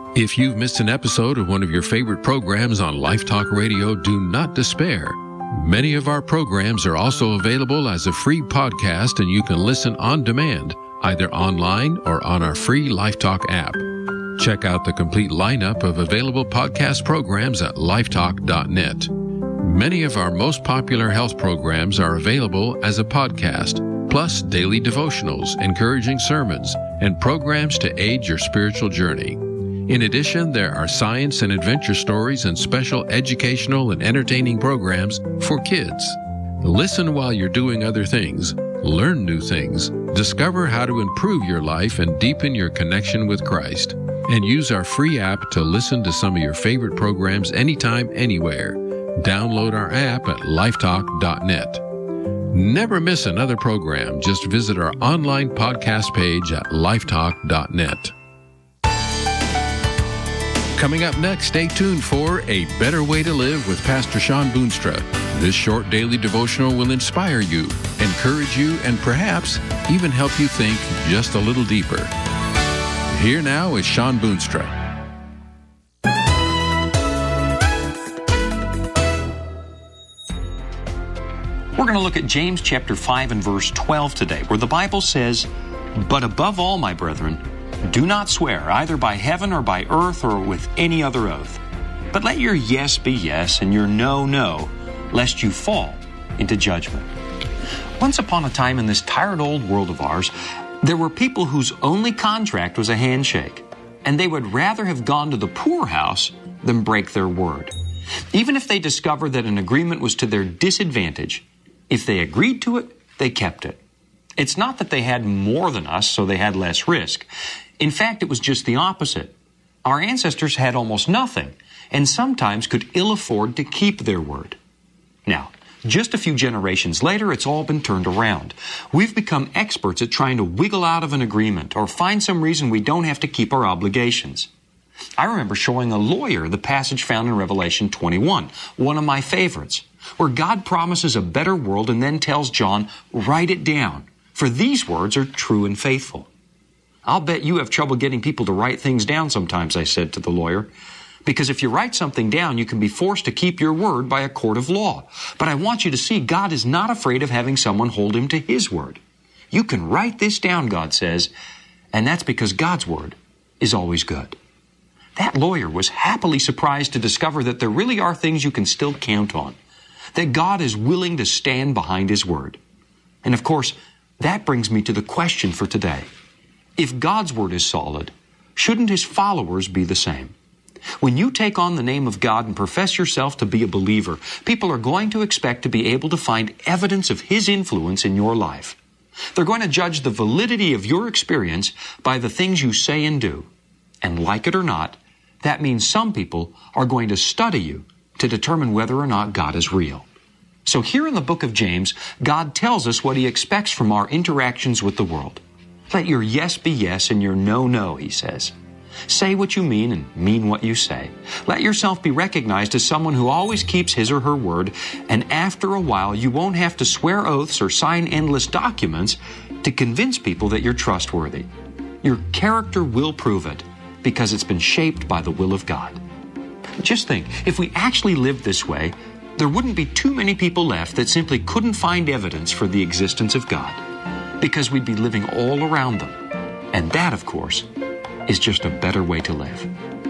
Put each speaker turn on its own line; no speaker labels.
If you've missed an episode of one of your favorite programs on Life Talk Radio, do not despair. Many of our programs are also available as a free podcast, and you can listen on demand, either online or on our free Life Talk app. Check out the complete lineup of available podcast programs at lifetalk.net. Many of our most popular health programs are available as a podcast, plus daily devotionals, encouraging sermons, and programs to aid your spiritual journey. In addition, there are science and adventure stories and special educational and entertaining programs for kids. Listen while you're doing other things, learn new things, discover how to improve your life and deepen your connection with Christ, and use our free app to listen to some of your favorite programs anytime, anywhere. Download our app at lifetalk.net. Never miss another program. Just visit our online podcast page at lifetalk.net. Coming up next, stay tuned for A Better Way to Live with Pastor Shawn Boonstra. This short daily devotional will inspire you, encourage you, and perhaps even help you think just a little deeper. Here now is Shawn Boonstra.
We're going to look at James chapter 5 and verse 12 today, where the Bible says, "But above all, my brethren, do not swear either by heaven or by earth or with any other oath. But let your yes be yes and your no, no, lest you fall into judgment." Once upon a time in this tired old world of ours, there were people whose only contract was a handshake, and they would rather have gone to the poorhouse than break their word. Even if they discovered that an agreement was to their disadvantage, if they agreed to it, they kept it. It's not that they had more than us, so they had less risk. In fact, it was just the opposite. Our ancestors had almost nothing, and sometimes could ill afford to keep their word. Now, just a few generations later, it's all been turned around. We've become experts at trying to wiggle out of an agreement or find some reason we don't have to keep our obligations. I remember showing a lawyer the passage found in Revelation 21, one of my favorites, where God promises a better world and then tells John, "Write it down, for these words are true and faithful." "I'll bet you have trouble getting people to write things down sometimes," I said to the lawyer, "because if you write something down, you can be forced to keep your word by a court of law. But I want you to see God is not afraid of having someone hold him to his word. You can write this down," God says, "and that's because God's word is always good." That lawyer was happily surprised to discover that there really are things you can still count on, that God is willing to stand behind his word. And of course, that brings me to the question for today. If God's word is solid, shouldn't his followers be the same? When you take on the name of God and profess yourself to be a believer, people are going to expect to be able to find evidence of his influence in your life. They're going to judge the validity of your experience by the things you say and do. And like it or not, that means some people are going to study you to determine whether or not God is real. So here in the book of James, God tells us what he expects from our interactions with the world. Let your yes be yes and your no, no, he says. Say what you mean and mean what you say. Let yourself be recognized as someone who always keeps his or her word, and after a while you won't have to swear oaths or sign endless documents to convince people that you're trustworthy. Your character will prove it because it's been shaped by the will of God. Just think, if we actually lived this way, there wouldn't be too many people left that simply couldn't find evidence for the existence of God, because we'd be living all around them. And that, of course, is just a better way to live.